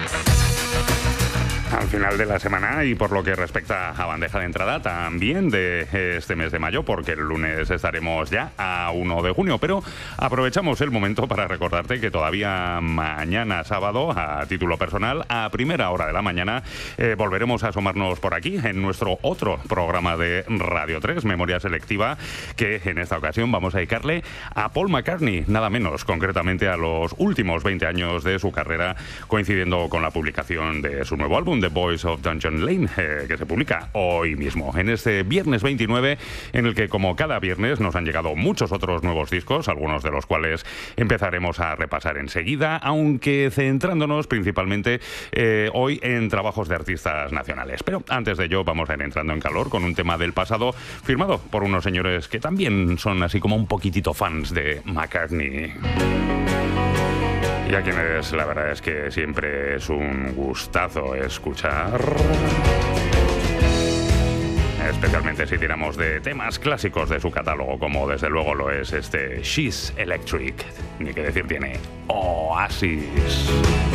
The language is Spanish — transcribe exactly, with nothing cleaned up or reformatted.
Al final de la semana y por lo que respecta a bandeja de entrada también de este mes de mayo, porque el lunes estaremos ya a uno de junio, pero aprovechamos el momento para recordarte que todavía mañana sábado, a título personal, a primera hora de la mañana, eh, volveremos a asomarnos por aquí en nuestro otro programa de Radio tres, Memoria Selectiva, que en esta ocasión vamos a dedicarle a Paul McCartney, nada menos, concretamente a los últimos veinte años de su carrera, coincidiendo con la publicación de su nuevo álbum, The Boys of Dungeon Lane, eh, que se publica hoy mismo, en este viernes veintinueve, en el que, como cada viernes, nos han llegado muchos otros nuevos discos, algunos de los cuales empezaremos a repasar enseguida, aunque centrándonos principalmente eh, hoy en trabajos de artistas nacionales. Pero antes de ello vamos a ir entrando en calor con un tema del pasado, firmado por unos señores que también son así como un poquitito fans de McCartney. Y a quienes la verdad es que siempre es un gustazo escuchar, especialmente si tiramos de temas clásicos de su catálogo, como desde luego lo es este She's Electric, ni que decir tiene Oasis.